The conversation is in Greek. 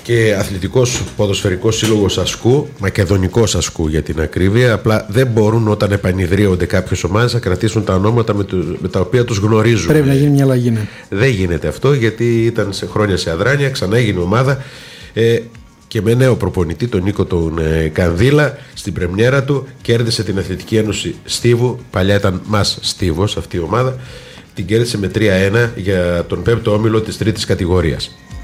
και Αθλητικός Ποδοσφαιρικός Σύλλογος Ασκού, Μακεδονικός Ασκού για την ακρίβεια. Απλά δεν μπορούν όταν επανειδρύονται κάποιες ομάδες να κρατήσουν τα ονόματα με τα οποία τους γνωρίζουν. Πρέπει να γίνει μια αλλαγή. Ναι. Δεν γίνεται αυτό, γιατί ήταν σε χρόνια σε αδράνεια, ξανά έγινε ομάδα και με νέο προπονητή, τον Νίκο τον Κανδύλα, στην πρεμιέρα του κέρδισε την Αθλητική Ένωση Στίβου. Παλιά ήταν ΜΑΣ Στίβος αυτή η ομάδα. Την κέρδισε με 3-1 για τον 5ο όμιλο της 3ης κατηγορίας.